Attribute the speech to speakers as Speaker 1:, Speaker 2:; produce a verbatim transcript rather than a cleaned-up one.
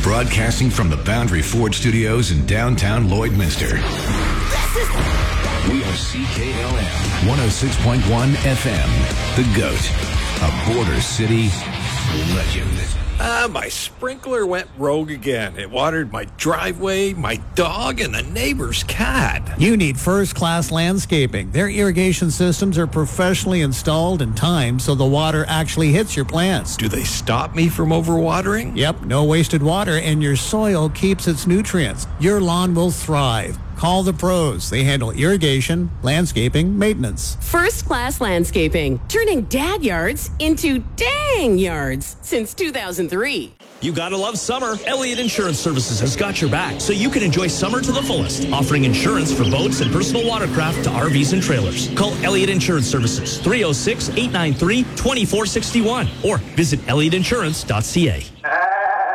Speaker 1: Broadcasting from the Boundary Ford Studios in downtown Lloydminster.
Speaker 2: This is...
Speaker 1: We are C K L M one oh six point one F M. The GOAT, a Border City legend.
Speaker 3: Ah, my sprinkler went rogue again. It watered my driveway, my dog, and the neighbor's cat.
Speaker 4: You need First Class Landscaping. Their irrigation systems are professionally installed and timed so the water actually hits your plants.
Speaker 3: Do they stop me from overwatering?
Speaker 4: Yep, no wasted water, and your soil keeps its nutrients. Your lawn will thrive. Call the pros. They handle irrigation, landscaping, maintenance.
Speaker 5: First Class Landscaping, turning dad yards into dang yards since two thousand three.
Speaker 6: You gotta love summer. Elliott Insurance Services has got your back, so you can enjoy summer to the fullest, offering insurance for boats and personal watercraft to R Vs and trailers. Call Elliott Insurance Services, three oh six, eight nine three, two four six one, or visit elliott insurance dot c a.